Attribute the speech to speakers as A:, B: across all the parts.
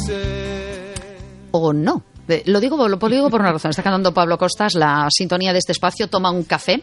A: O no. Lo digo por una razón. Está cantando Pablo Costas la sintonía de este espacio, Toma un café.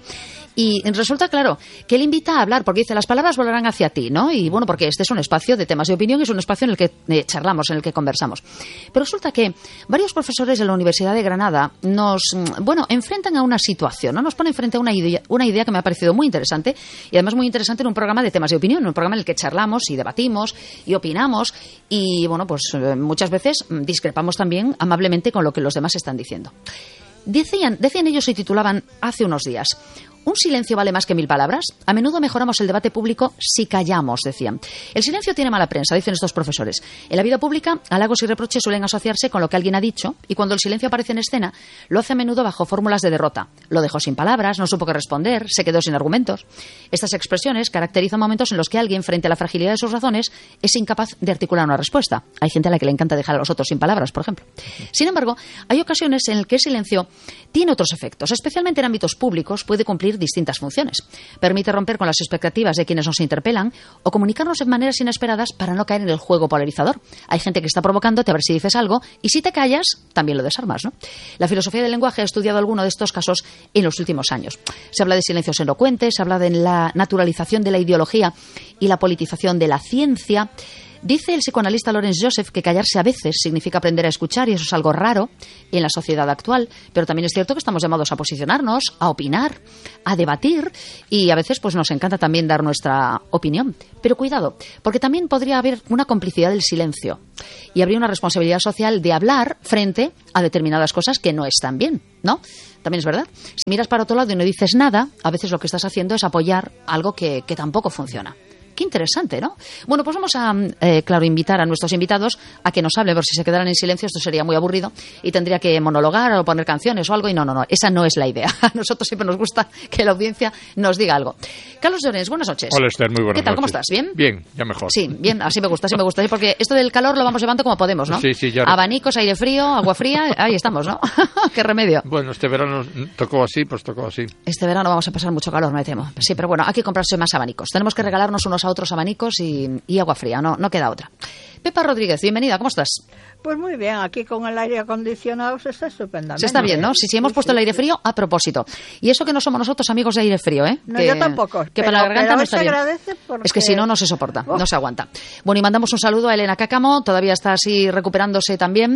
A: Y resulta, claro, que él invita a hablar, porque dice, las palabras volarán hacia ti, ¿no? Y bueno, porque este es un espacio de temas de opinión, es un espacio en el que charlamos, en el que conversamos. Pero resulta que varios profesores de la Universidad de Granada nos enfrentan a una situación, ¿no? Nos ponen frente a una idea que me ha parecido muy interesante, y además muy interesante en un programa de temas de opinión, un programa en el que charlamos y debatimos y opinamos, y bueno, pues muchas veces discrepamos también amablemente con lo que los demás están diciendo. Decían ellos y titulaban hace unos días: ¿un silencio vale más que 1000 palabras? A menudo mejoramos el debate público si callamos, decían. El silencio tiene mala prensa, dicen estos profesores. En la vida pública, halagos y reproches suelen asociarse con lo que alguien ha dicho, y cuando el silencio aparece en escena, lo hace a menudo bajo fórmulas de derrota. Lo dejó sin palabras, no supo qué responder, se quedó sin argumentos. Estas expresiones caracterizan momentos en los que alguien, frente a la fragilidad de sus razones, es incapaz de articular una respuesta. Hay gente a la que le encanta dejar a los otros sin palabras, por ejemplo. Sin embargo, hay ocasiones en las que el silencio tiene otros efectos. Especialmente en ámbitos públicos puede cumplir distintas funciones. Permite romper con las expectativas de quienes nos interpelan o comunicarnos de maneras inesperadas para no caer en el juego polarizador. Hay gente que está provocándote a ver si dices algo, y si te callas, también lo desarmas, ¿no? La filosofía del lenguaje ha estudiado alguno de estos casos en los últimos años. Se habla de silencios elocuentes, se habla de la naturalización de la ideología y la politización de la ciencia. Dice el psicoanalista Lawrence Joseph que callarse a veces significa aprender a escuchar, y eso es algo raro en la sociedad actual, pero también es cierto que estamos llamados a posicionarnos, a opinar, a debatir, y a veces pues nos encanta también dar nuestra opinión. Pero cuidado, porque también podría haber una complicidad del silencio y habría una responsabilidad social de hablar frente a determinadas cosas que no están bien, ¿no? También es verdad. Si miras para otro lado y no dices nada, a veces lo que estás haciendo es apoyar algo que tampoco funciona. Qué interesante, ¿no? Bueno, pues vamos a, invitar a nuestros invitados a que nos hablen, por si se quedaran en silencio esto sería muy aburrido y tendría que monologar o poner canciones o algo, y no, esa no es la idea. A nosotros siempre nos gusta que la audiencia nos diga algo. Carlos Llorens, buenas noches.
B: Hola, Esther, muy buenas noches.
A: ¿Qué tal? ¿Cómo estás? ¿Bien?
B: Bien, ya mejor.
A: Sí, bien, así me gusta, porque esto del calor lo vamos llevando como podemos, ¿no?
B: Sí, ya.
A: Abanicos, aire frío, agua fría, ahí estamos, ¿no? Qué remedio.
B: Bueno, este verano tocó así, pues tocó así.
A: Este verano vamos a pasar mucho calor, me temo. Sí, pero bueno, hay que comprarse más abanicos. Tenemos que regalarnos unos a otros abanicos y agua fría, no queda otra. Pepa Rodríguez, bienvenida, ¿cómo estás?
C: Pues muy bien, aquí con el aire acondicionado se está estupendamente.
A: Se está bien, ¿no? Sí, hemos puesto el aire frío a propósito. Y eso que no somos nosotros amigos de aire frío, ¿eh?
C: No, yo tampoco.
A: Que para la garganta no está bien.
C: Porque...
A: Es que si no, no se soporta, no se aguanta. Bueno, y mandamos un saludo a Elena Cácamo, todavía está así recuperándose también,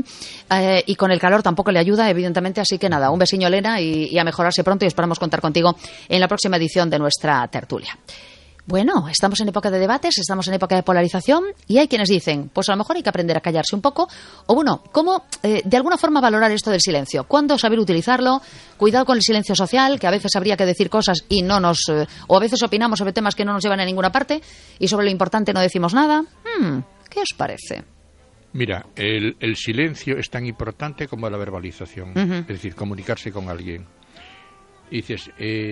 A: y con el calor tampoco le ayuda, evidentemente, así que nada, un besiño, Elena, y a mejorarse pronto, y esperamos contar contigo en la próxima edición de nuestra tertulia. Bueno, estamos en época de debates, estamos en época de polarización, y hay quienes dicen, pues a lo mejor hay que aprender a callarse un poco, o bueno, ¿cómo de alguna forma valorar esto del silencio? ¿Cuándo saber utilizarlo? Cuidado con el silencio social, que a veces habría que decir cosas y no nos... o a veces opinamos sobre temas que no nos llevan a ninguna parte, y sobre lo importante no decimos nada. ¿Qué os parece?
B: Mira, el silencio es tan importante como la verbalización, es decir, comunicarse con alguien. Y dices...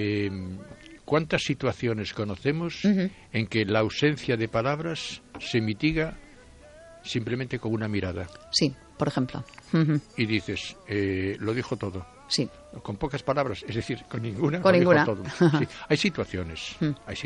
B: ¿cuántas situaciones conocemos en que la ausencia de palabras se mitiga simplemente con una mirada?
A: Sí, por ejemplo.
B: Y dices, lo dijo todo.
A: Sí.
B: Con pocas palabras, es decir, con ninguna.
A: Con ninguna.
B: Dijo todo. Sí. Hay situaciones.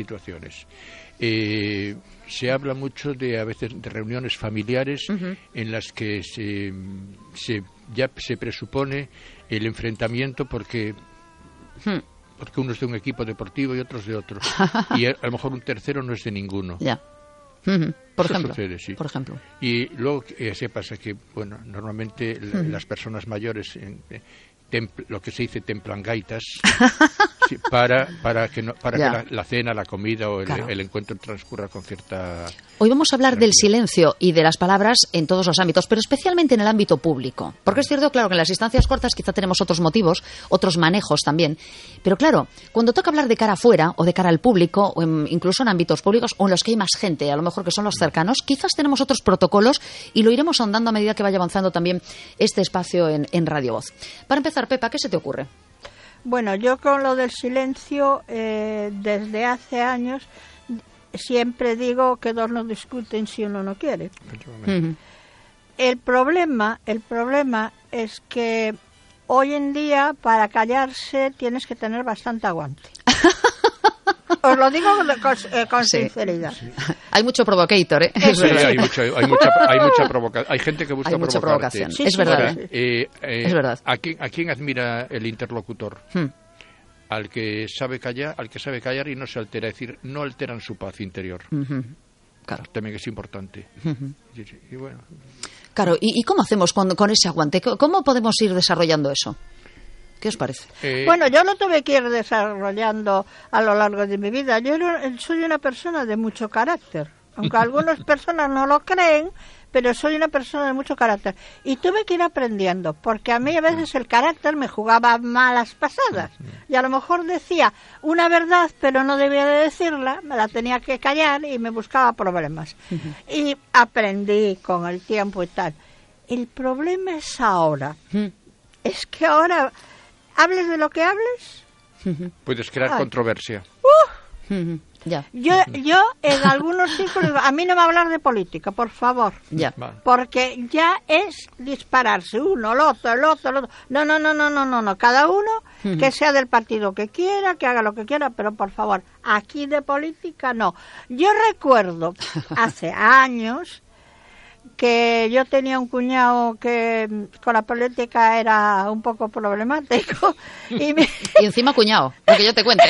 B: Se habla mucho a veces de reuniones familiares en las que ya se presupone el enfrentamiento porque uno es de un equipo deportivo y otros de otro. Y a lo mejor un tercero no es de ninguno.
A: Ya. Por
B: Eso
A: ejemplo.
B: Sucede, sí.
A: Por ejemplo.
B: Y luego se pasa que, bueno, normalmente las personas mayores, lo que se dice templan gaitas, sí, para que la cena, la comida o el encuentro transcurra con cierta...
A: Hoy vamos a hablar del silencio y de las palabras en todos los ámbitos, pero especialmente en el ámbito público. Porque es cierto, claro, que en las instancias cortas quizá tenemos otros motivos, otros manejos también. Pero claro, cuando toca hablar de cara afuera o de cara al público, o incluso en ámbitos públicos o en los que hay más gente, a lo mejor que son los cercanos, quizás tenemos otros protocolos y lo iremos ahondando a medida que vaya avanzando también este espacio en Radio Voz. Para empezar, Pepa, ¿qué se te ocurre?
C: Bueno, yo con lo del silencio, desde hace años, siempre digo que dos no discuten si uno no quiere. El problema es que hoy en día para callarse tienes que tener bastante aguante. Os lo digo con sinceridad.
A: Sí. Hay mucho provocator, ¿eh?
B: Sí, hay mucha provocación. Hay gente que busca
A: provocación.
C: Sí,
A: es verdad.
B: Ahora,
A: es verdad.
B: ¿A quién admira el interlocutor? Al que sabe callar y no se altera, es decir, no alteran su paz interior.
A: Claro.
B: También es importante. Y bueno.
A: Claro, ¿y cómo hacemos con ese aguante? ¿Cómo podemos ir desarrollando eso? ¿Qué os parece?
C: Bueno, yo lo tuve que ir desarrollando a lo largo de mi vida. Yo soy una persona de mucho carácter, aunque algunas personas no lo creen, pero soy una persona de mucho carácter. Y tuve que ir aprendiendo, porque a mí a veces el carácter me jugaba malas pasadas. Y a lo mejor decía una verdad, pero no debía de decirla, me la tenía que callar y me buscaba problemas. Y aprendí con el tiempo y tal. El problema es ahora. Es que ahora, hables de lo que hables,
B: puedes crear controversia.
A: Ya.
C: Yo en algunos círculos, a mí no me va a hablar de política, por favor.
A: Ya.
C: Porque ya es dispararse uno, el otro. No. Cada uno que sea del partido que quiera, que haga lo que quiera, pero por favor, aquí de política no. Yo recuerdo hace años que yo tenía un cuñado que con la política era un poco problemático. Y
A: encima cuñado, porque yo te cuente.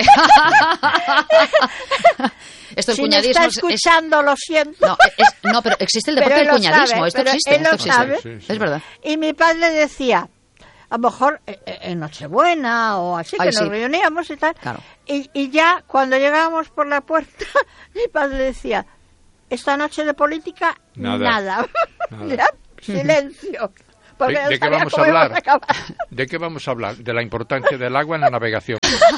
A: Esto el
C: si
A: cuñadismo
C: me está escuchando, lo siento.
A: No, pero existe el deporte del cuñadismo. Esto existe.
C: Él lo sabe.
B: Sí.
A: Es verdad.
C: Y mi padre decía, a lo mejor en Nochebuena o así, que nos reuníamos y tal.
A: Claro.
C: Y ya cuando llegábamos por la puerta, mi padre decía, esta noche de política, nada. Ya, silencio.
B: ¿De qué vamos a hablar? ¿De qué vamos a hablar? De la importancia del agua en la navegación.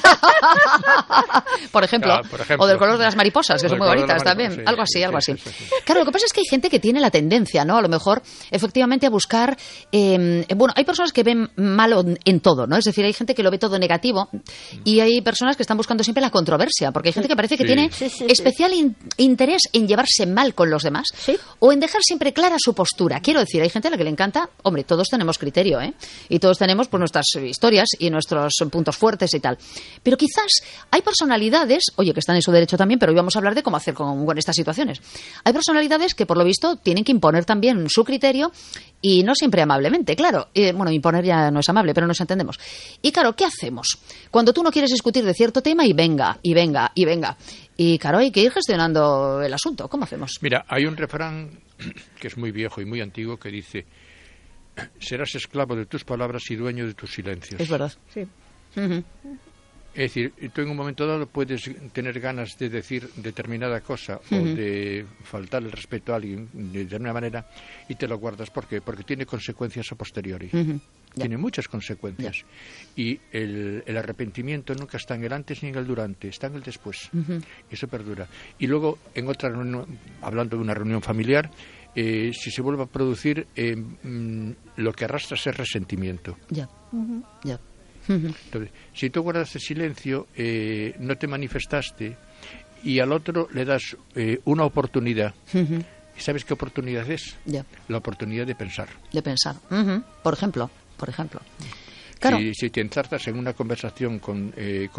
A: Por ejemplo. O del color de las mariposas, que son muy bonitas también.
B: Sí,
A: algo así.
B: Sí.
A: Claro, lo que pasa es que hay gente que tiene la tendencia, ¿no? A lo mejor, efectivamente, a buscar... bueno, hay personas que ven malo en todo, ¿no? Es decir, hay gente que lo ve todo negativo y hay personas que están buscando siempre la controversia, porque hay gente que parece que tiene especial interés en llevarse mal con los demás o en dejar siempre clara su postura. Quiero decir, hay gente a la que le encanta... Hombre, todos tenemos criterio, ¿eh? Y todos tenemos pues nuestras historias y nuestros puntos fuertes y tal. Pero quizás hay personalidades, oye, que están en su derecho también, pero hoy vamos a hablar de cómo hacer con estas situaciones. Hay personalidades que, por lo visto, tienen que imponer también su criterio y no siempre amablemente, claro. Bueno, imponer ya no es amable, pero nos entendemos. Y claro, ¿qué hacemos? Cuando tú no quieres discutir de cierto tema y venga. Y claro, hay que ir gestionando el asunto. ¿Cómo hacemos?
B: Mira, hay un refrán que es muy viejo y muy antiguo que dice: serás esclavo de tus palabras y dueño de tus silencios.
A: Es verdad.
C: Sí.
B: Es decir, tú en un momento dado puedes tener ganas de decir determinada cosa o de faltar el respeto a alguien de determinada manera y te lo guardas. ¿Por qué? Porque tiene consecuencias a posteriori. Tiene muchas consecuencias. Y el arrepentimiento nunca está en el antes ni en el durante, está en el después. Eso perdura. Y luego, en otra reunión, hablando de una reunión familiar, si se vuelve a producir, lo que arrastras es resentimiento.
A: Ya.
B: Entonces, si tú guardas el silencio, no te manifestaste y al otro le das una oportunidad. ¿Y sabes qué oportunidad es? La oportunidad de pensar.
A: De pensar. Por ejemplo. Claro.
B: Si te enzartas en una conversación con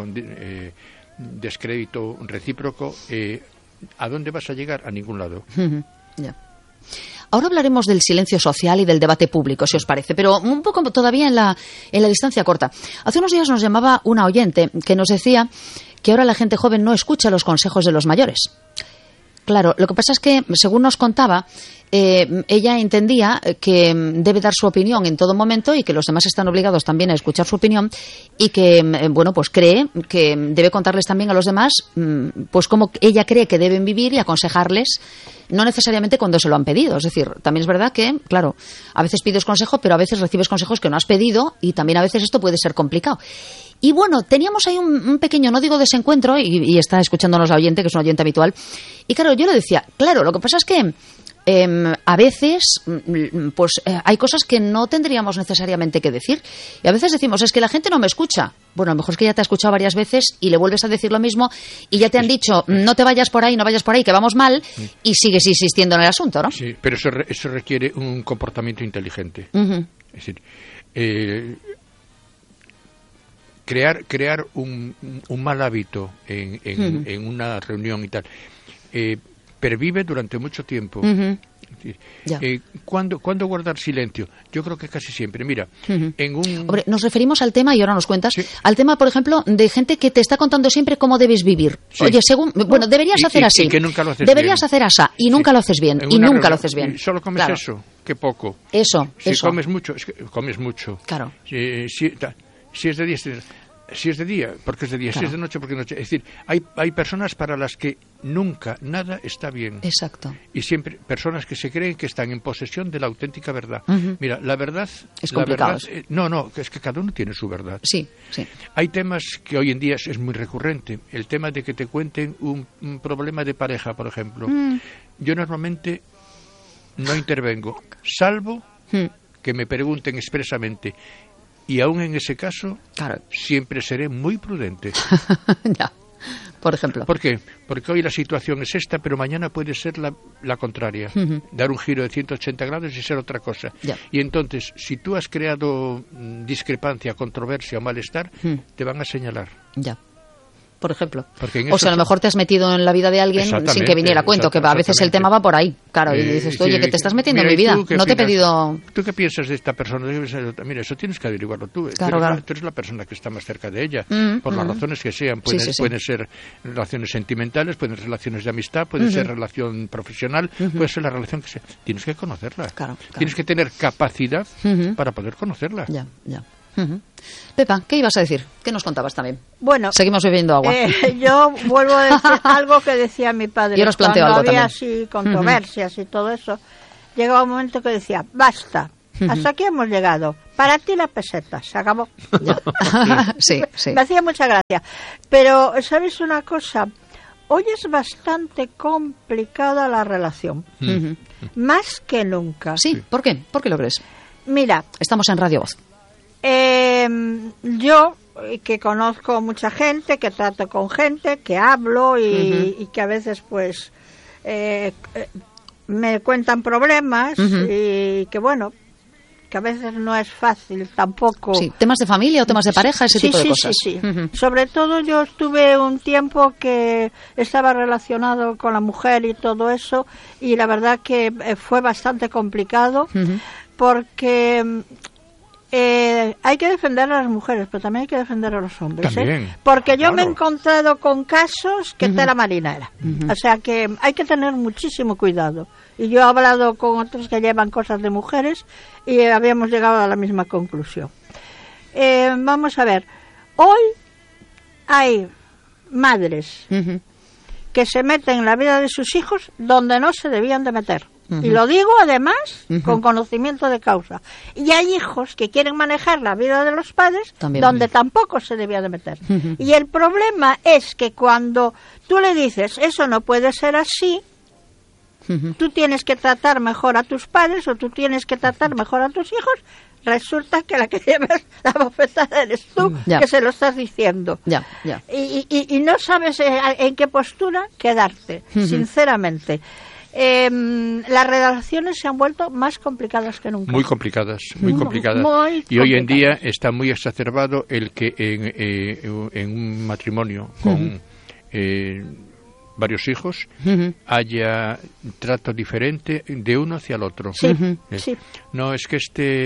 B: descrédito recíproco, ¿a dónde vas a llegar? A ningún lado.
A: Ahora hablaremos del silencio social y del debate público, si os parece, pero un poco todavía en la distancia corta. Hace unos días nos llamaba una oyente que nos decía que ahora la gente joven no escucha los consejos de los mayores. Claro, lo que pasa es que, según nos contaba, ella entendía que debe dar su opinión en todo momento y que los demás están obligados también a escuchar su opinión y que, bueno, pues cree que debe contarles también a los demás pues cómo ella cree que deben vivir y aconsejarles, no necesariamente cuando se lo han pedido. Es decir, también es verdad que, claro, a veces pides consejo, pero a veces recibes consejos que no has pedido y también a veces esto puede ser complicado. Y bueno, teníamos ahí un pequeño, no digo desencuentro, y está escuchándonos la oyente, que es una oyente habitual. Y claro, yo le decía, claro, lo que pasa es que a veces pues hay cosas que no tendríamos necesariamente que decir. Y a veces decimos, es que la gente no me escucha. Bueno, a lo mejor es que ya te ha escuchado varias veces y le vuelves a decir lo mismo y ya te han dicho, no te vayas por ahí, no vayas por ahí, que vamos mal, y sigues insistiendo en el asunto, ¿no?
B: Sí, pero eso requiere un comportamiento inteligente. Es decir, crear un mal hábito en una reunión y tal, pervive durante mucho tiempo. ¿Cuándo guardar silencio? Yo creo que casi siempre. Mira,
A: Hombre, nos referimos al tema, y ahora nos cuentas, al tema, por ejemplo, de gente que te está contando siempre cómo debes vivir.
B: Sí.
A: Oye, deberías hacer así.
B: Y que nunca lo haces
A: deberías
B: bien.
A: hacer así, y nunca lo haces bien. Y nunca lo haces bien.
B: Y solo comes eso, qué poco.
A: Eso.
B: Comes mucho, es que comes mucho.
A: Claro.
B: Si es de día, porque es de día. Claro. Si es de noche, porque es de noche. Es decir, hay personas para las que nunca nada está bien.
A: Exacto.
B: Y siempre personas que se creen que están en posesión de la auténtica verdad. Mira, la verdad...
A: Es complicado.
B: No, es que cada uno tiene su verdad.
A: Sí.
B: Hay temas que hoy en día es muy recurrente. El tema de que te cuenten un problema de pareja, por ejemplo. Yo normalmente no intervengo, salvo que me pregunten expresamente. Y aún en ese caso, siempre seré muy prudente.
A: Ya, por ejemplo.
B: ¿Por qué? Porque hoy la situación es esta, pero mañana puede ser la contraria. Dar un giro de 180 grados y ser otra cosa.
A: Ya.
B: Y entonces, si tú has creado discrepancia, controversia o malestar, te van a señalar.
A: Ya. Por ejemplo.
B: O
A: sea, a lo mejor te has metido en la vida de alguien sin que viniera a cuento, que a veces el tema va por ahí. Claro, y dices, oye, que te estás metiendo en mi vida. No te he pedido...
B: ¿Tú qué piensas de esta persona? Mira, eso tienes que averiguarlo tú.
A: Claro.
B: Tú eres la persona que está más cerca de ella, por las razones que sean. Pueden ser relaciones sentimentales, pueden ser relaciones de amistad, pueden ser relación profesional, puede ser la relación que sea. Tienes que conocerla.
A: Claro.
B: Tienes que tener capacidad para poder conocerla.
A: Ya. Pepa, ¿qué ibas a decir? ¿Qué nos contabas también?
C: Bueno,
A: seguimos bebiendo agua.
C: Yo vuelvo a decir algo que decía mi padre.
A: Yo os planteo
C: cuando
A: algo
C: había
A: también.
C: Así controversias y todo eso, llegaba un momento que decía, basta, hasta aquí hemos llegado. Para ti la peseta, se acabó.
A: Sí.
C: Me hacía mucha gracia. Pero, ¿sabes una cosa? Hoy es bastante complicada la relación. Más que nunca.
A: Sí, ¿por qué? ¿Por qué lo crees?
C: Mira.
A: Estamos en Radio Voz.
C: Yo, que conozco mucha gente, que trato con gente, que hablo y que a veces pues me cuentan problemas y que bueno, que a veces no es fácil tampoco.
A: Sí, temas de familia o temas de pareja, ese tipo de cosas.
C: Sí. Sobre todo yo estuve un tiempo que estaba relacionado con la mujer y todo eso, y la verdad que fue bastante complicado porque... hay que defender a las mujeres, pero también hay que defender a los hombres. Porque yo me he encontrado con casos que tela marinera. O sea que hay que tener muchísimo cuidado. Y yo he hablado con otros que llevan cosas de mujeres y habíamos llegado a la misma conclusión. Vamos a ver. Hoy hay madres que se meten en la vida de sus hijos donde no se debían de meter. Y lo digo además con conocimiento de causa. Y hay hijos que quieren manejar la vida de los padres donde tampoco se debía de meter. Y el problema es que cuando tú le dices eso no puede ser así, tú tienes que tratar mejor a tus padres o tú tienes que tratar mejor a tus hijos, resulta que la que llevas la bofetada eres tú, que se lo estás diciendo. Y no sabes en qué postura quedarte, sinceramente. Las relaciones se han vuelto más complicadas que nunca.
B: Muy complicadas. Y hoy en día está muy exacerbado el que en un matrimonio con varios hijos haya trato diferente de uno hacia el otro. No es que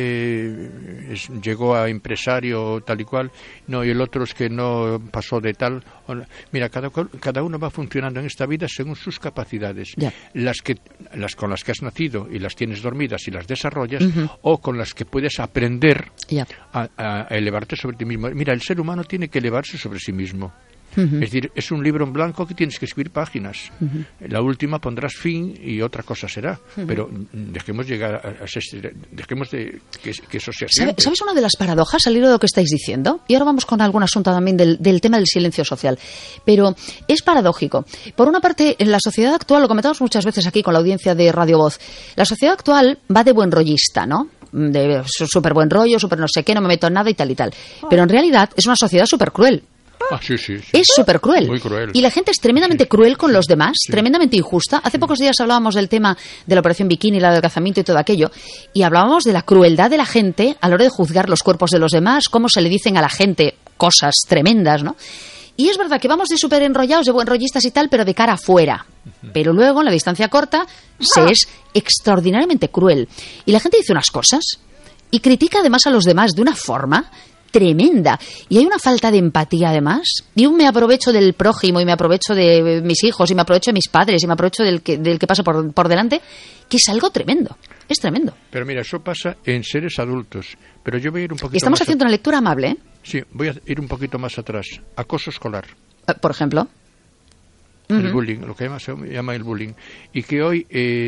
B: llegó a empresario tal y cual, no, y el otro es que no pasó de tal. Mira, cada uno va funcionando en esta vida según sus capacidades. Las con las que has nacido y las tienes dormidas y las desarrollas, o con las que puedes aprender a elevarte sobre ti mismo. Mira, el ser humano tiene que elevarse sobre sí mismo. Es decir, es un libro en blanco que tienes que escribir páginas. La última pondrás fin y otra cosa será. Pero dejemos dejemos de que eso sea siempre.
A: ¿Sabes una de las paradojas al hilo de lo que estáis diciendo? Y ahora vamos con algún asunto también del tema del silencio social. Pero es paradójico. Por una parte, en la sociedad actual, lo comentamos muchas veces aquí con la audiencia de Radio Voz, la sociedad actual va de buen rollista, ¿no? De súper buen rollo, súper no sé qué, no me meto en nada y tal y tal. Pero en realidad es una sociedad súper cruel. Es súper cruel.
B: Muy cruel.
A: Y la gente es tremendamente cruel con los demás, tremendamente injusta. Hace pocos días hablábamos del tema de la operación bikini, el adelgazamiento y todo aquello, y hablábamos de la crueldad de la gente a la hora de juzgar los cuerpos de los demás, cómo se le dicen a la gente cosas tremendas, ¿no? Y es verdad que vamos de súper enrollados, de buen rollistas y tal, pero de cara afuera. Pero luego, en la distancia corta, se es extraordinariamente cruel. Y la gente dice unas cosas y critica además a los demás de una forma tremenda. Y hay una falta de empatía además. Y un me aprovecho del prójimo, y me aprovecho de mis hijos, y me aprovecho de mis padres, y me aprovecho del que pasa por delante, que es algo tremendo. Es tremendo.
B: Pero mira, eso pasa en seres adultos. Pero yo voy a ir un poquito
A: Estamos
B: más
A: haciendo una lectura amable, ¿eh?
B: Sí, voy a ir un poquito más atrás. Acoso escolar.
A: Por ejemplo.
B: El bullying, lo que se llama el bullying. Y que hoy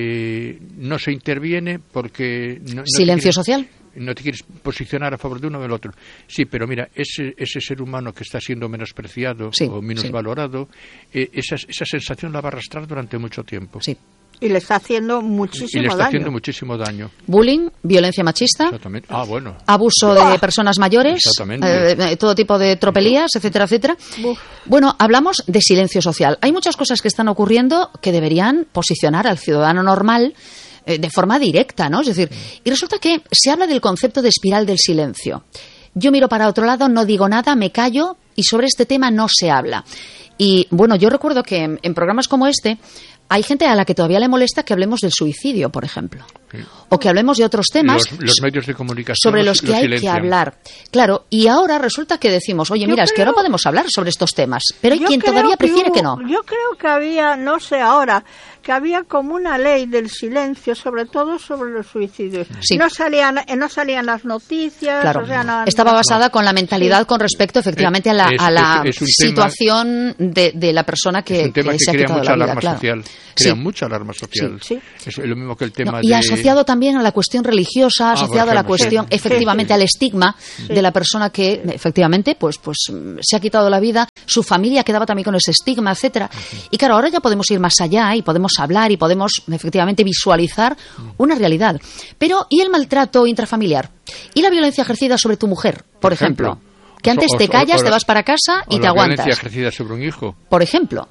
B: no se interviene porque...
A: Silencio social.
B: No te quieres posicionar a favor de uno o del otro. Sí, pero mira, ese ser humano que está siendo menospreciado o minusvalorado, esa sensación la va a arrastrar durante mucho tiempo.
A: Sí.
C: Y le está haciendo muchísimo daño.
A: Bullying, violencia machista.
B: Exactamente. Bueno.
A: Abuso de personas mayores.
B: Exactamente.
A: Todo tipo de tropelías, etcétera, etcétera. Bueno, hablamos de silencio social. Hay muchas cosas que están ocurriendo que deberían posicionar al ciudadano normal de forma directa, ¿no? Es decir, y resulta que se habla del concepto de espiral del silencio. Yo miro para otro lado, no digo nada, me callo y sobre este tema no se habla. Y bueno, yo recuerdo que en programas como este hay gente a la que todavía le molesta que hablemos del suicidio, por ejemplo. Sí. O que hablemos de otros temas
B: los medios de comunicación
A: sobre los que hay que hablar. Claro, y ahora resulta que decimos, oye, mira, es que no podemos hablar sobre estos temas. Pero hay quien todavía prefiere que no.
C: Yo creo que había, no sé ahora, que había como una ley del silencio, sobre todo sobre los suicidios. Sí. No salían las noticias.
A: Claro.
C: O sea,
A: estaba basada con la mentalidad con respecto, efectivamente, a la situación de la persona que,
B: es un tema
A: que se ha
B: crea
A: quitado
B: mucha
A: la vida,
B: alarma
A: claro.
B: social. Crea mucha alarma social.
C: Sí.
B: Es lo mismo que el tema
A: y asociado también a la cuestión religiosa, asociado a la cuestión, efectivamente, al estigma de la persona que, efectivamente, pues se ha quitado la vida, su familia quedaba también con ese estigma, etcétera. Y claro, ahora ya podemos ir más allá y podemos hablar y podemos, efectivamente, visualizar una realidad. Pero, ¿y el maltrato intrafamiliar? ¿Y la violencia ejercida sobre tu mujer, por ejemplo? Que antes te callas, te vas para casa y te aguantas.
B: La violencia ejercida sobre un hijo.
A: Por ejemplo.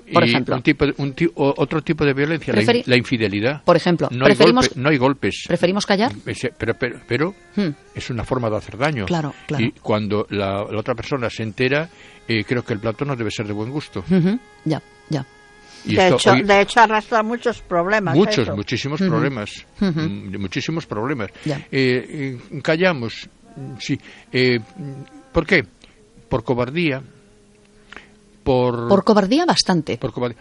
B: Otro tipo de violencia, la infidelidad.
A: Por ejemplo.
B: No hay golpes.
A: ¿Preferimos callar?
B: Pero es una forma de hacer daño.
A: Claro.
B: Y cuando la otra persona se entera, creo que el plato no debe ser de buen gusto.
A: Ya.
B: Y
C: de hecho arrastra muchos problemas.
B: Muchísimos problemas. Muchísimos problemas. Callamos. Sí. ¿Por qué? Por cobardía.
A: Por cobardía bastante.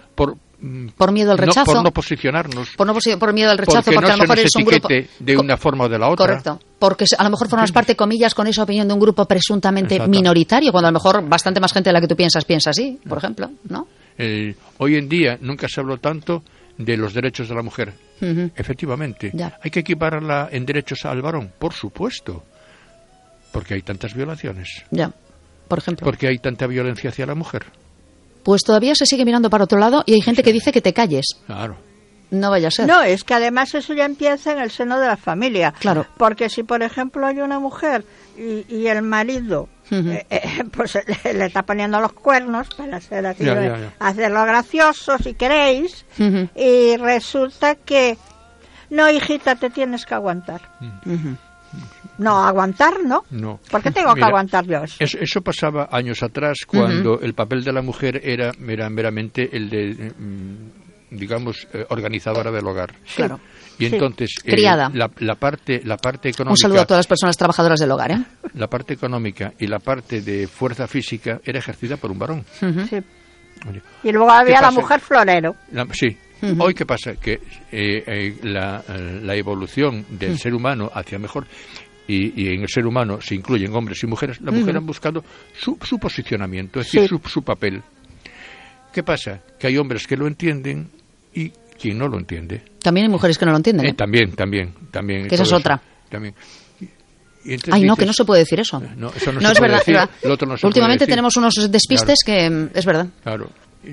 A: Por miedo al rechazo.
B: Por no posicionarnos.
A: Por miedo al rechazo, porque
B: no
A: a lo mejor es un grupo
B: de una forma o de la otra.
A: Correcto. Porque a lo mejor formas parte, comillas, con esa opinión de un grupo presuntamente minoritario, cuando a lo mejor bastante más gente de la que tú piensa así, por ejemplo, ¿no?
B: Hoy en día nunca se habló tanto de los derechos de la mujer. Efectivamente.
A: Ya.
B: Hay que equipararla en derechos al varón, por supuesto. Porque hay tantas violaciones.
A: Ya, por ejemplo.
B: Porque hay tanta violencia hacia la mujer.
A: Pues todavía se sigue mirando para otro lado y hay gente que dice que te calles.
B: Claro.
A: No vaya a ser.
C: No, es que además eso ya empieza en el seno de la familia.
A: Claro.
C: Porque si, por ejemplo, hay una mujer y el marido pues le está poniendo los cuernos para hacer así, hacerlo gracioso, si queréis, y resulta que, no, hijita, te tienes que aguantar. No, aguantar, ¿no?
B: No.
C: ¿Por qué tengo que aguantar yo eso?
B: Eso pasaba años atrás, cuando el papel de la mujer era meramente el de, digamos, organizadora del hogar.
A: Claro.
B: Y entonces,
A: criada.
B: La parte económica...
A: Un saludo a todas las personas trabajadoras del hogar, ¿eh?
B: La parte económica y la parte de fuerza física era ejercida por un varón.
C: Sí. Oye, y luego había la mujer florero.
B: Sí. Hoy, ¿qué pasa? Que la evolución del ser humano hacia mejor... Y en el ser humano se incluyen hombres y mujeres, la mujer ha buscado su posicionamiento, es decir, su papel. ¿Qué pasa? Que hay hombres que lo entienden y quien no lo entiende.
A: También hay mujeres que no lo entienden.
B: También.
A: Que esa es otra.
B: También.
A: Ay, no, que no se puede decir eso.
B: No, eso no
A: es
B: se puede
A: verdad.
B: decir. Lo otro no se
A: Últimamente
B: puede decir.
A: tenemos unos despistes que es verdad.
B: Claro.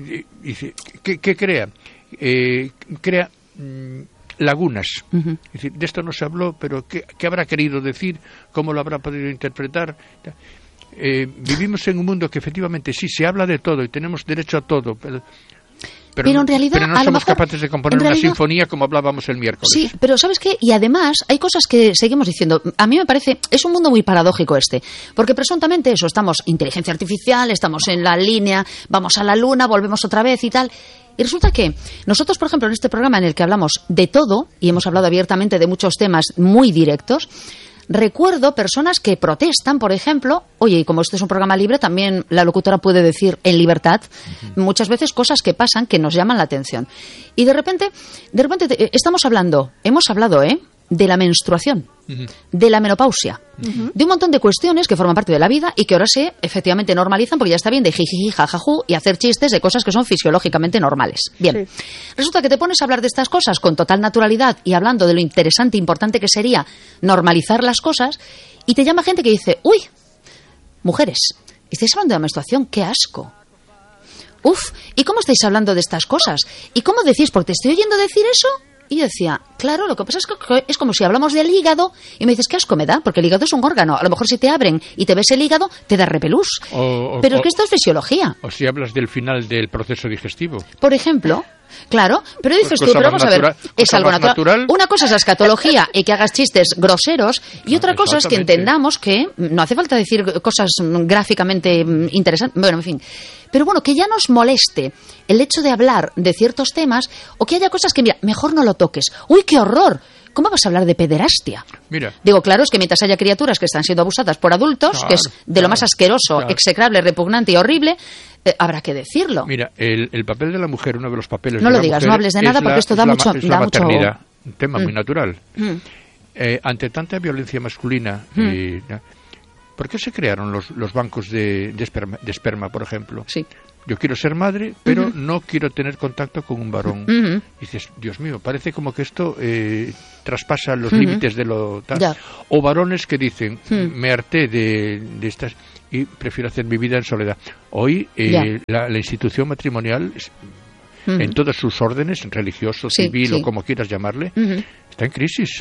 B: ¿Qué crea? Crea... lagunas. Es decir, de esto no se habló, pero ¿qué habrá querido decir? ¿Cómo lo habrá podido interpretar? Vivimos en un mundo que efectivamente sí se habla de todo y tenemos derecho a todo, pero
A: pero en realidad
B: pero no somos capaces de componer una sinfonía como hablábamos el miércoles.
A: Sí, pero ¿sabes qué? Y además hay cosas que seguimos diciendo. A mí me parece, es un mundo muy paradójico porque presuntamente eso, estamos inteligencia artificial, estamos en la línea, vamos a la luna, volvemos otra vez y tal. Y resulta que nosotros, por ejemplo, en este programa en el que hablamos de todo, y hemos hablado abiertamente de muchos temas muy directos, recuerdo personas que protestan, por ejemplo, oye, y como este es un programa libre, también la locutora puede decir en libertad muchas veces cosas que pasan que nos llaman la atención. Y de repente hemos hablado, de la menstruación, de la menopausia, de un montón de cuestiones que forman parte de la vida y que ahora se efectivamente normalizan porque ya está bien de jijiji, jajajú y hacer chistes de cosas que son fisiológicamente normales. Bien, sí. Resulta que te pones a hablar de estas cosas con total naturalidad y hablando de lo interesante e importante que sería normalizar las cosas y te llama gente que dice, uy, mujeres, estáis hablando de la menstruación, qué asco. Uf, ¿y cómo estáis hablando de estas cosas? ¿Y cómo decís? Porque te estoy oyendo decir eso. Y yo decía, claro, lo que pasa es que es como si hablamos del hígado y me dices, ¿qué asco me da? Porque el hígado es un órgano. A lo mejor si te abren y te ves el hígado, te da repelús. Pero es que esto es fisiología.
B: O si hablas del final del proceso digestivo.
A: Por ejemplo, claro, pero dices tú, pero vamos a ver, es algo natural. Una cosa es la escatología y que hagas chistes groseros y otra cosa es que entendamos que no hace falta decir cosas gráficamente interesantes. Bueno, en fin. Pero bueno, que ya nos moleste el hecho de hablar de ciertos temas o que haya cosas que, mira, mejor no lo toques. ¡Uy, qué horror! ¿Cómo vas a hablar de pederastia?
B: Mira.
A: Digo, claro, es que mientras haya criaturas que están siendo abusadas por adultos, claro, que es de lo más asqueroso, execrable, repugnante y horrible, habrá que decirlo.
B: Mira, el papel de la mujer, uno de los papeles
A: no
B: de
A: lo
B: la
A: digas,
B: mujer
A: no hables de nada porque esto da mucho...
B: Es la maternidad, un tema muy natural. Ante tanta violencia masculina... ¿Por qué se crearon los bancos de esperma, por ejemplo?
A: Sí.
B: Yo quiero ser madre, pero no quiero tener contacto con un varón. Y dices, Dios mío, parece como que esto traspasa los límites de lo tal. Ya. O varones que dicen, me harté de estas y prefiero hacer mi vida en soledad. Hoy la institución matrimonial, en todos sus órdenes, religioso, civil o como quieras llamarle, está en crisis.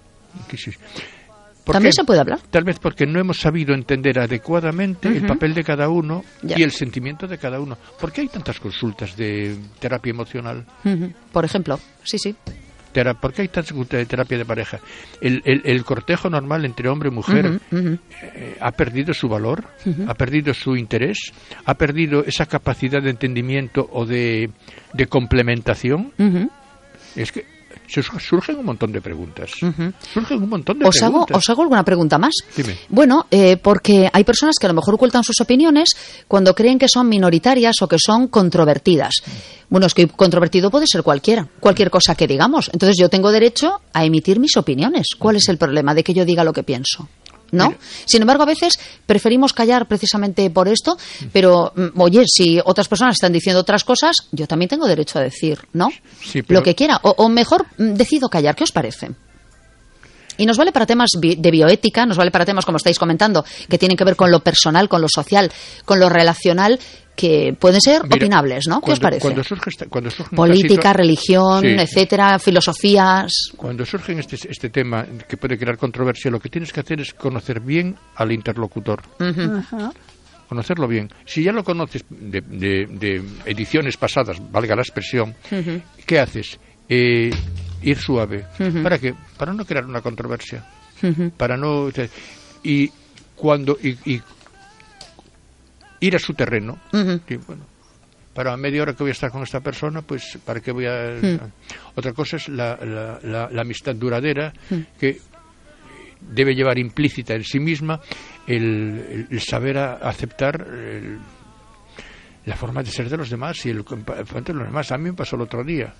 A: También se puede hablar.
B: Tal vez porque no hemos sabido entender adecuadamente el papel de cada uno y el sentimiento de cada uno. ¿Por qué hay tantas consultas de terapia emocional?
A: Por ejemplo, sí.
B: ¿Por qué hay tanta terapia de pareja? El cortejo normal entre hombre y mujer ha perdido su valor, ha perdido su interés, ha perdido esa capacidad de entendimiento o de complementación. Es que surgen un montón de preguntas. ¿Os
A: hago alguna pregunta más?
B: Dime.
A: Bueno, porque hay personas que a lo mejor ocultan sus opiniones cuando creen que son minoritarias o que son controvertidas. Bueno, es que controvertido puede ser cualquier cosa que digamos. Entonces yo tengo derecho a emitir mis opiniones. ¿Cuál es el problema de que yo diga lo que pienso? ¿No? Mira. Sin embargo, a veces preferimos callar precisamente por esto, pero, oye, si otras personas están diciendo otras cosas, yo también tengo derecho a decir, ¿no?
B: Sí, pero...
A: Lo que quiera, o mejor decido callar. ¿Qué os parece? Y nos vale para temas de bioética, nos vale para temas, como estáis comentando, que tienen que ver con lo personal, con lo social, con lo relacional, que pueden ser opinables, ¿no? ¿Qué os parece?
B: Cuando surge
A: política, religión, etcétera, filosofías...
B: Cuando surge este tema que puede crear controversia, lo que tienes que hacer es conocer bien al interlocutor. Conocerlo bien. Si ya lo conoces de ediciones pasadas, valga la expresión, ¿qué haces? Ir suave. ¿Para qué? Para no crear una controversia. Para no... Y cuando... Y ir a su terreno. Y bueno, para media hora que voy a estar con esta persona, pues ¿para qué voy a...? Otra cosa es la amistad duradera, que debe llevar implícita en sí misma el saber aceptar la forma de ser de los demás y el de los demás. A mí me pasó el otro día.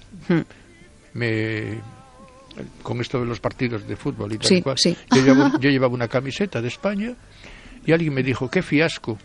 B: Con esto de los partidos de fútbol y tal y cual.
A: Sí.
B: Yo llevaba una camiseta de España y alguien me dijo, ¡qué fiasco!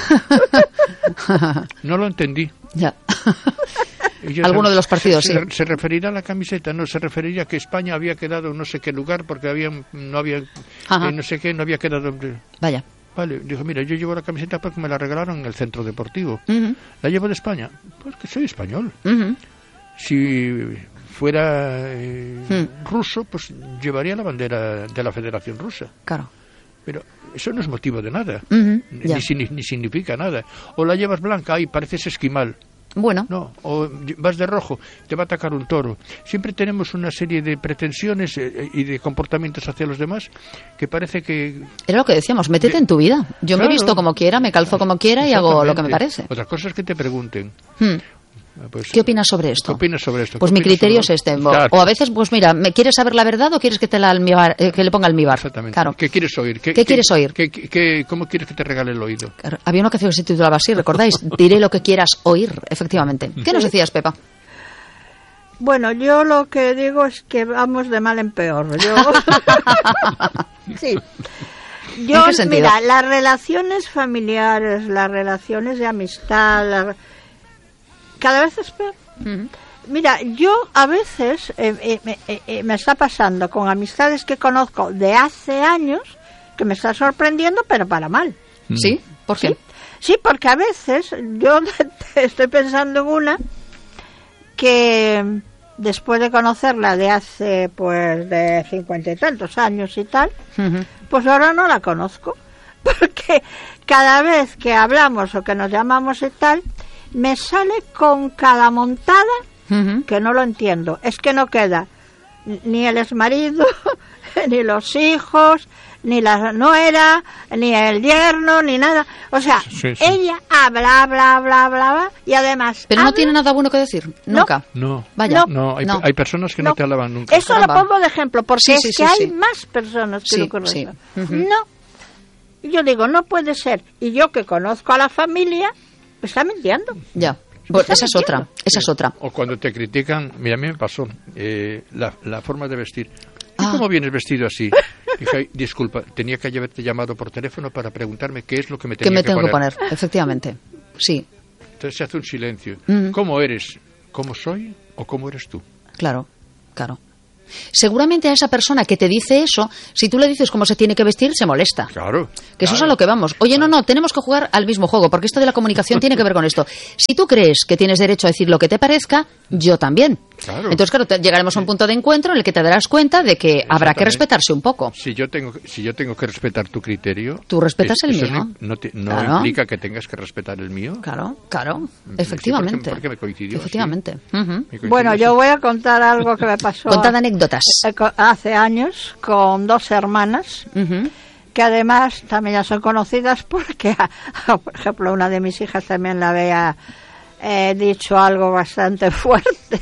B: No lo entendí.
A: Ya. Alguno de los partidos, sí.
B: ¿Se referirá a la camiseta? No, se referiría a que España había quedado en no sé qué lugar porque no había quedado...
A: Vaya.
B: Vale, dijo, mira, yo llevo la camiseta porque me la regalaron en el centro deportivo. ¿La llevo de España? Pues que soy español. Si fuera ruso, pues llevaría la bandera de la Federación Rusa.
A: Claro.
B: Pero eso no es motivo de nada, ni significa nada. O la llevas blanca, ay, pareces esquimal.
A: Bueno.
B: No, o vas de rojo, te va a atacar un toro. Siempre tenemos una serie de pretensiones y de comportamientos hacia los demás que parece que...
A: Era lo que decíamos, métete en tu vida. Yo me he visto como quiera, me calzo como quiera y hago lo que me parece.
B: Otra cosa es que te pregunten. Pues,
A: ¿qué opinas sobre esto?
B: ¿Qué opinas sobre esto?
A: Pues mi criterio es este. Claro. O a veces, pues mira, ¿quieres saber la verdad o quieres que te que le ponga almíbar?
B: Exactamente.
A: Claro.
B: ¿Qué quieres oír?
A: ¿Qué quieres oír?
B: ¿Cómo quieres que te regale el oído?
A: Claro. Había una canción que se titulaba así, ¿recordáis? Diré lo que quieras oír, efectivamente. ¿Qué nos decías, Pepa?
C: Bueno, yo lo que digo es que vamos de mal en peor. Sí. Yo, mira, las relaciones familiares, las relaciones de amistad, cada vez es peor. Mira, yo a veces me está pasando con amistades que conozco de hace años que me está sorprendiendo, pero para mal.
A: ¿Sí? ¿Por qué?
C: Sí, porque a veces yo estoy pensando en una que después de conocerla de hace pues de 50 y tantos años y tal, pues ahora no la conozco, porque cada vez que hablamos o que nos llamamos y tal, me sale con cada montada que no lo entiendo. Es que no queda ni el exmarido, ni los hijos, ni la nuera, ni el yerno, ni nada. O sea, ella habla, y además...
A: Pero no tiene nada bueno que decir, nunca.
B: No.
A: Vaya.
B: No, hay personas que no te hablaban nunca.
C: Eso
A: Caramba.
C: lo pongo de ejemplo, porque es que hay más personas que lo conocen. No. Yo digo, no puede ser. Y yo que conozco a la familia, me está mintiendo.
A: Ya. Bueno, esa es otra.
B: O cuando te critican, mira, a mí me pasó la forma de vestir. ¿Y cómo vienes vestido así? Dije, disculpa, tenía que haberte llamado por teléfono para preguntarme qué es lo que me tenía que poner.
A: Efectivamente, sí.
B: Entonces se hace un silencio. ¿Cómo eres? ¿Cómo soy o cómo eres tú?
A: Claro. Seguramente a esa persona que te dice eso, si tú le dices cómo se tiene que vestir, se molesta.
B: Claro.
A: Que eso es a lo que vamos. Oye, no, tenemos que jugar al mismo juego, porque esto de la comunicación tiene que ver con esto. Si tú crees que tienes derecho a decir lo que te parezca, yo también. Claro. Entonces, claro, llegaremos a un punto de encuentro en el que te darás cuenta de que habrá que respetarse un poco.
B: Si yo tengo que respetar tu criterio...
A: Tú respetas el mío.
B: No implica que tengas que respetar el mío.
A: Claro. Efectivamente.
B: ¿Por qué me coincidió?
A: Efectivamente.
C: Bueno, yo voy a contar algo que me pasó...
A: Contad anécdotas.
C: Hace años, con 2 hermanas... que además también ya son conocidas porque, por ejemplo, una de mis hijas también la había dicho algo bastante fuerte.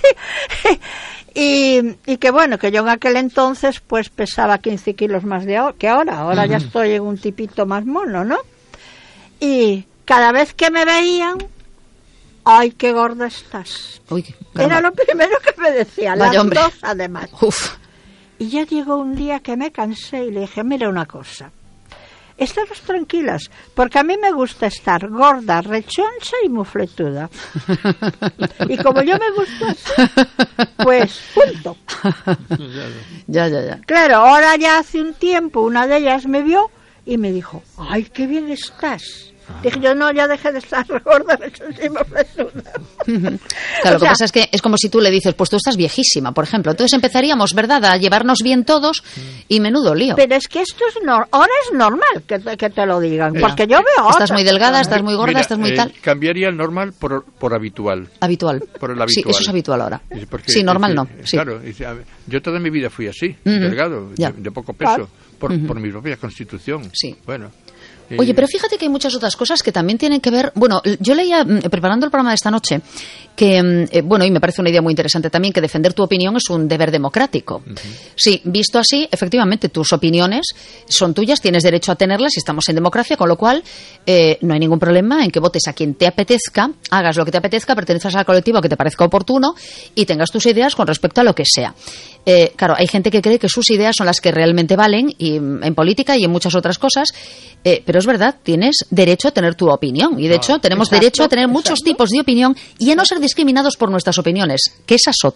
C: y que bueno, que yo en aquel entonces pues pesaba 15 kilos más que ahora ya estoy en un tipito más mono, ¿no? Y cada vez que me veían, ¡ay, qué gorda estás!
A: Uy,
C: era lo primero que me decía, las dos además.
A: Uf.
C: Y ya llegó un día que me cansé y le dije, mira una cosa, estaros tranquilas, porque a mí me gusta estar gorda, rechoncha y mufletuda. Y como yo me gusto así, pues punto.
A: Ya.
C: Claro, ahora ya hace un tiempo una de ellas me vio y me dijo, ¡ay, qué bien estás! Dije yo, no, ya dejé de estar gorda, rechoncha y mufletuda.
A: Claro, lo que pasa es que es como si tú le dices, pues tú estás viejísima, por ejemplo. Entonces empezaríamos, ¿verdad?, a llevarnos bien todos y menudo lío.
C: Pero es que esto ahora es normal que te lo digan, porque yo veo
A: estás muy delgada, estás muy gorda, estás muy tal.
B: Cambiaría el normal por habitual.
A: Habitual.
B: Por el habitual.
A: Sí, eso es habitual ahora. Sí, normal no. Sí.
B: Claro, yo toda mi vida fui así, delgado, de poco peso, por mi propia constitución.
A: Sí.
B: Bueno.
A: Oye, pero fíjate que hay muchas otras cosas que también tienen que ver... Bueno, yo leía, preparando el programa de esta noche, que, bueno, y me parece una idea muy interesante también, que defender tu opinión es un deber democrático. Sí, visto así, efectivamente, tus opiniones son tuyas, tienes derecho a tenerlas y estamos en democracia, con lo cual no hay ningún problema en que votes a quien te apetezca, hagas lo que te apetezca, pertenezcas al colectivo que te parezca oportuno y tengas tus ideas con respecto a lo que sea. Claro, hay gente que cree que sus ideas son las que realmente valen, y en política y en muchas otras cosas, pero es verdad, tienes derecho a tener tu opinión y de hecho tenemos derecho a tener muchos tipos de opinión y a no ser discriminados por nuestras opiniones, que esa es otra.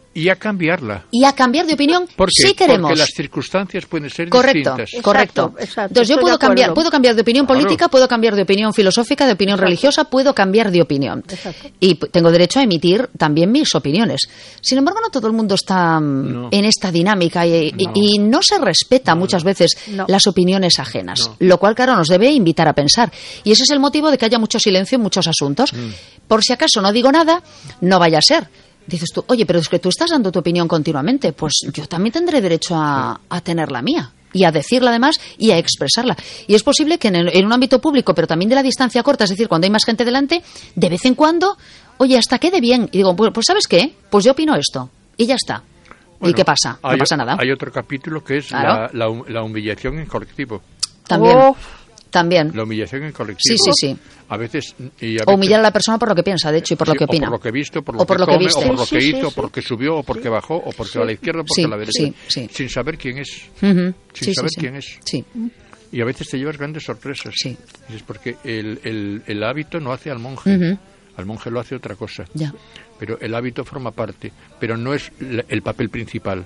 B: Y a cambiarla.
A: Y a cambiar de opinión si queremos.
B: Porque las circunstancias pueden ser
A: correcto,
B: distintas.
A: Correcto. Entonces yo puedo cambiar de opinión política, puedo cambiar de opinión filosófica, de opinión religiosa, puedo cambiar de opinión. Y tengo derecho a emitir también mis opiniones. Sin embargo, no todo el mundo está en esta dinámica y no se respeta muchas veces las opiniones ajenas. Lo cual, claro, nos debe invitar a pensar. Y ese es el motivo de que haya mucho silencio en muchos asuntos. Por si acaso no digo nada, no vaya a ser. Dices tú, oye, pero es que tú estás dando tu opinión continuamente. Pues yo también tendré derecho a tener la mía. Y a decirla además y a expresarla. Y es posible que en un ámbito público, pero también de la distancia corta, es decir, cuando hay más gente delante, de vez en cuando, oye, hasta quede bien. Y digo, pues ¿sabes qué? Pues yo opino esto. Y ya está. Bueno, ¿y qué pasa? No pasa nada.
B: Hay otro capítulo que es la humillación en colectivo.
A: También. También.
B: La humillación en colectivo.
A: Sí.
B: A veces,
A: o humillar a la persona por lo que piensa, de hecho, y por lo que opina.
B: O por lo que he visto, por lo que come, o por lo que hizo, por lo que subió, o porque bajó, o porque va a la izquierda, o porque a la derecha. Sin saber quién es. Sin saber quién es.
A: Sí.
B: Y a veces te llevas grandes sorpresas. Sí. Es porque el hábito no hace al monje. Al monje lo hace otra cosa.
A: Ya.
B: Pero el hábito forma parte. Pero no es el papel principal.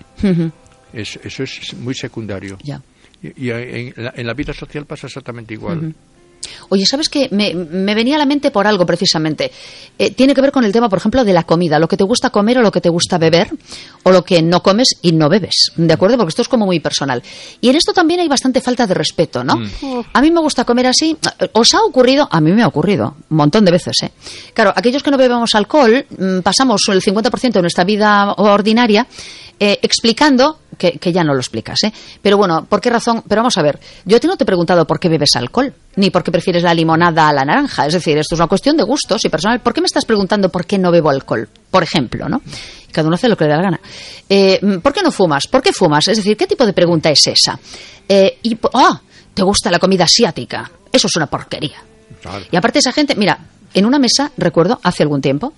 B: Eso es muy secundario.
A: Ya.
B: Y en la vida social pasa exactamente igual.
A: Oye, ¿sabes qué? Me venía a la mente por algo precisamente. Tiene que ver con el tema, por ejemplo, de la comida. Lo que te gusta comer o lo que te gusta beber, o lo que no comes y no bebes. ¿De acuerdo? Porque esto es como muy personal. Y en esto también hay bastante falta de respeto, ¿no? A mí me gusta comer así. ¿Os ha ocurrido? A mí me ha ocurrido un montón de veces, ¿eh? Claro, aquellos que no bebemos alcohol, pasamos el 50% de nuestra vida ordinaria explicando, que ya no lo explicas, ¿eh? Pero bueno, ¿por qué razón? Pero vamos a ver, yo a ti no te he preguntado por qué bebes alcohol, ni por qué prefieres la limonada a la naranja. Es decir, esto es una cuestión de gustos y personal. ¿Por qué me estás preguntando por qué no bebo alcohol? Por ejemplo, ¿no? Cada uno hace lo que le da la gana. ¿Por qué no fumas? ¿Por qué fumas? Es decir, ¿qué tipo de pregunta es esa? ¿Te gusta la comida asiática? Eso es una porquería. Claro. Y aparte esa gente, mira, en una mesa, recuerdo, hace algún tiempo,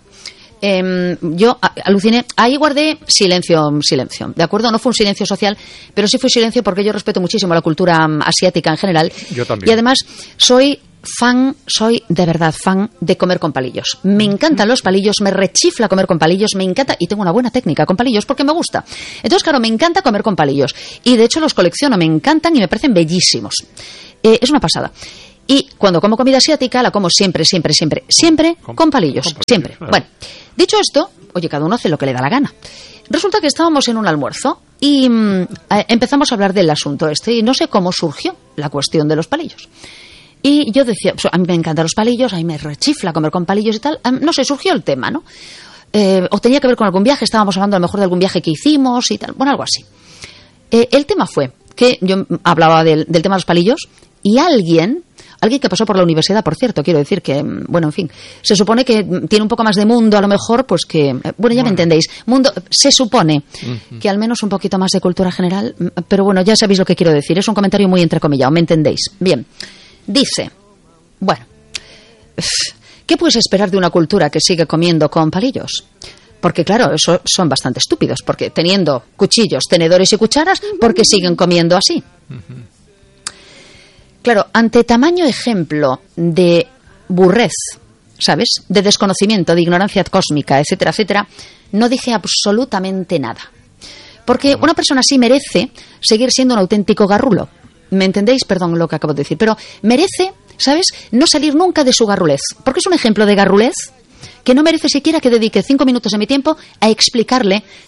A: yo aluciné, ahí guardé silencio, ¿de acuerdo? No fue un silencio social, pero sí fue silencio porque yo respeto muchísimo la cultura asiática en general.
B: Yo también.
A: Y además soy de verdad fan de comer con palillos. Me encantan los palillos, me rechifla comer con palillos, me encanta, y tengo una buena técnica con palillos porque me gusta. Entonces, claro, me encanta comer con palillos. Y de hecho los colecciono, me encantan y me parecen bellísimos. Es una pasada. Y cuando como comida asiática, la como siempre con palillos. Siempre. Bueno, dicho esto, oye, cada uno hace lo que le da la gana. Resulta que estábamos en un almuerzo y empezamos a hablar del asunto y no sé cómo surgió la cuestión de los palillos. Y yo decía, pues, a mí me encantan los palillos, a mí me rechifla comer con palillos y tal. No sé, surgió el tema, ¿no? O tenía que ver con algún viaje, estábamos hablando a lo mejor de algún viaje que hicimos y tal. Bueno, algo así. El tema fue que yo hablaba del tema de los palillos y alguien que pasó por la universidad, por cierto, quiero decir que, bueno, en fin, se supone que tiene un poco más de mundo, a lo mejor, pues que, bueno, ya me entendéis, mundo, se supone que al menos un poquito más de cultura general, pero bueno, ya sabéis lo que quiero decir, es un comentario muy entrecomillado, ¿me entendéis? Bien, dice, bueno, ¿qué puedes esperar de una cultura que sigue comiendo con palillos? Porque claro, eso son bastante estúpidos, porque teniendo cuchillos, tenedores y cucharas, ¿por qué siguen comiendo así? Claro, ante tamaño ejemplo de burrez, ¿sabes?, de desconocimiento, de ignorancia cósmica, etcétera, etcétera, no dije absolutamente nada. Porque una persona así merece seguir siendo un auténtico garrulo. ¿Me entendéis? Perdón lo que acabo de decir. Pero merece, ¿sabes?, no salir nunca de su garrulez. Porque es un ejemplo de garrulez que no merece siquiera que dedique 5 minutos de mi tiempo a explicarle